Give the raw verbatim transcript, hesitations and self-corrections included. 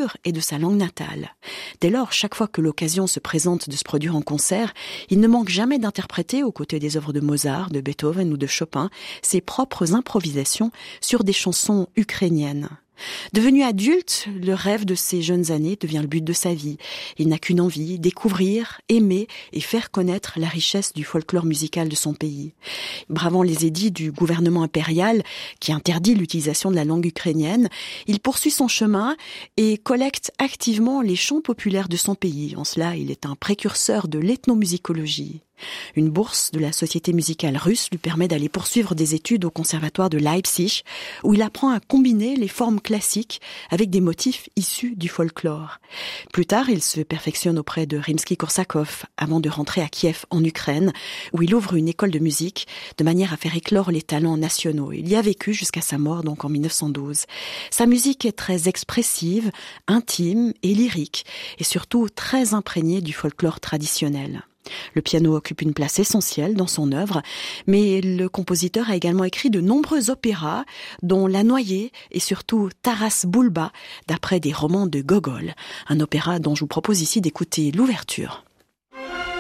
culture et de sa langue natale. Dès lors, chaque fois que l'occasion se présente de se produire en concert, il ne manque jamais d'interpréter, aux côtés des œuvres de Mozart, de Beethoven ou de Chopin, ses propres improvisations sur des chansons ukrainiennes. Devenu adulte, le rêve de ses jeunes années devient le but de sa vie. Il n'a qu'une envie, découvrir, aimer et faire connaître la richesse du folklore musical de son pays. Bravant les édits du gouvernement impérial qui interdit l'utilisation de la langue ukrainienne, il poursuit son chemin et collecte activement les chants populaires de son pays. En cela, il est un précurseur de l'ethnomusicologie. Une bourse de la Société musicale russe lui permet d'aller poursuivre des études au conservatoire de Leipzig, où il apprend à combiner les formes classiques avec des motifs issus du folklore. Plus tard, il se perfectionne auprès de Rimsky-Korsakov, avant de rentrer à Kiev, en Ukraine, où il ouvre une école de musique, de manière à faire éclore les talents nationaux. Il y a vécu jusqu'à sa mort, donc en mille neuf cent douze. Sa musique est très expressive, intime et lyrique, et surtout très imprégnée du folklore traditionnel. Le piano occupe une place essentielle dans son œuvre, mais le compositeur a également écrit de nombreux opéras, dont La Noyée et surtout Taras Bulba, d'après des romans de Gogol, un opéra dont je vous propose ici d'écouter l'ouverture.